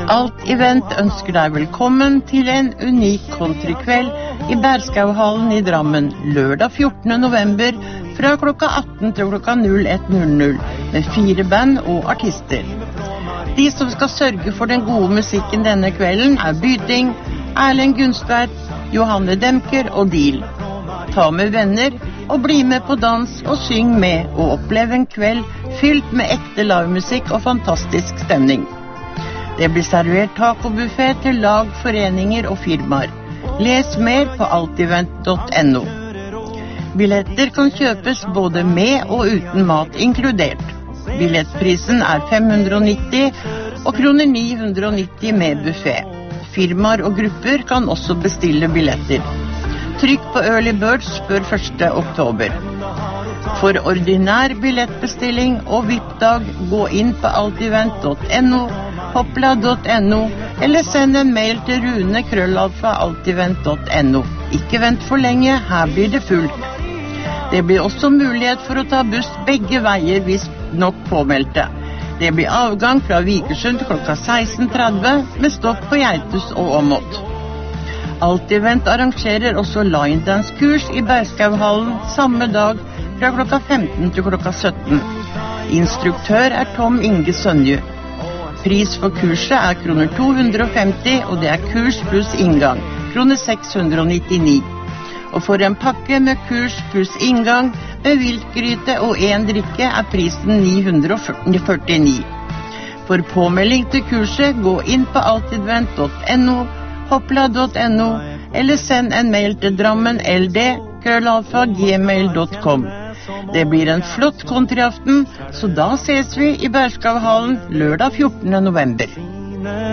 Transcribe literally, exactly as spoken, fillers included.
Alt Event ønsker deg velkommen til en unik countrykveld i Berskauhallen i Drammen, lørdag fjortende november fra klokka atten til klokka ett null null med fire band og artister. De som skal sørge for den gode musikken denne kvelden er Byting, Erlend Gunstvedt, Johanne Demker og Deal. Ta med venner og bli med på dans og syng med og oppleve en kveld fylt med ekte livemusikk og fantastisk stemning. Det blir servert tacobuffet til lag, foreninger og firmaer. Les mer på altevent punktum no. Billetter kan kjøpes både med og uten mat inkludert. Billettprisen er fem hundre og nitti og kroner ni hundre og nitti med buffet. Firmaer og grupper kan også bestille billetter. Trykk på Early Birds før første oktober. For ordinær billettbestilling og V I P-dag, gå inn på altevent punktum no, hoppla punktum no, eller send en mail til Rune krøllalfa altevent punktum no. Ikke vent for lenge, her blir det fullt. Det blir også mulighet for å ta buss begge veier hvis nok påmeldte. Det blir avgang fra Vikersund klokka seksten tretti med stopp på Geitus og ommått. Altevent arrangerer også line dance-kurs i Berskauhallen samme dag fra klokka femten til klokka sytten. Instruktør er Tom Inge Sønje. Pris for kurset er kroner to hundre og femti, og det er kurs pluss inngang, kroner seks hundre og nittini. Og for en pakke med kurs pluss inngang med viltgryte og en drikke er prisen ni hundre og førtini. For påmelding til kurset, gå inn på altevent punktum no, hoppla punktum no, eller send en mail til Drammen L D krøllalfa gmail punktum com. Det blir en flott countryaften, så da ses vi i Berskauhallen lørdag fjortende november.